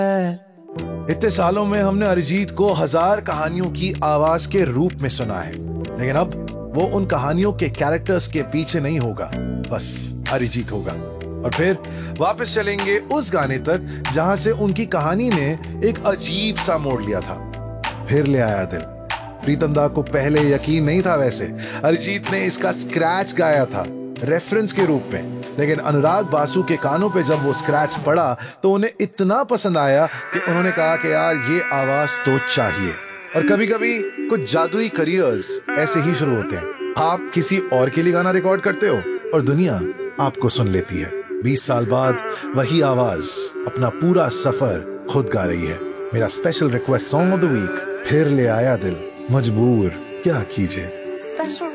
इतने सालों में हमने अरिजीत को 1000 कहानियों की आवाज के रूप में सुना है, लेकिन अब वो उन कहानियों के कैरेक्टर्स के पीछे नहीं होगा, बस अरिजीत होगा। और फिर वापस चलेंगे उस गाने तक जहां से उनकी कहानी ने एक अजीब सा मोड़ लिया था। फिर ले आया दिल। प्रीतम दा को पहले यकीन नहीं था वैसे। अरिजीत ने इसका स्क्रैच गाया था रेफरेंस के रूप में, लेकिन अनुराग बासु के कानों पे जब वो स्क्रैच पड़ा तो उन्हें इतना पसंद आया कि उन्होंने कहा कि यार ये आवाज तो चाहिए। और कभी कभी कुछ जादुई करियर्स ऐसे ही शुरू होते हैं। आप किसी और के लिए गाना रिकॉर्ड करते हो और दुनिया आपको सुन लेती है। 20 साल बाद वही आवाज अपना पूरा सफर खुद गा रही है। मेरा special request song of the week, फिर ले आया दिल। मजबूर क्या कीजिए।